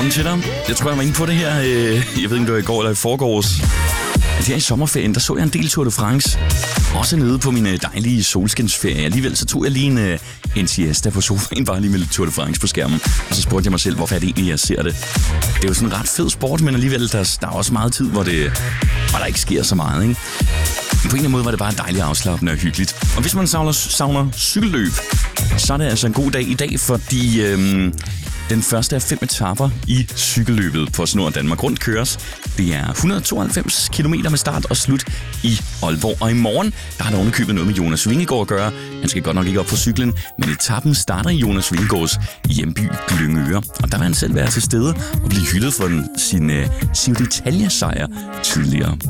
Velkommen til dig. Jeg tror, jeg var inde på det her, jeg ved ikke, om det var i går eller i forgårs. Her i sommerferien, der så jeg en del Tour de France. Også nede på min dejlige solskinsferie. Alligevel så tog jeg lige en siesta på sofaen, bare lige med lidt Tour de France på skærmen. Og så spurgte jeg mig selv, hvorfor er det egentlig, jeg ser det. Det er jo sådan en ret fed sport, men alligevel, der er også meget tid, hvor der ikke sker så meget, ikke? På en eller anden måde var det bare dejligt afslappende og hyggeligt. Og hvis man savner cykelløb, så er det altså en god dag i dag, fordi den første af 5 etaper i cykelløbet på Snor Danmark Rundt køres. Det er 192 km med start og slut i Aalborg. Og i morgen, der har der underkøbet noget med Jonas Vingegaard at gøre. Han skal godt nok ikke op på cyklen, men etappen starter i Jonas Vingegaards hjemby Glyngøre. Og der vil han selv være til stede og blive hyldet for sin Giro d'Italia-sejr tidligere.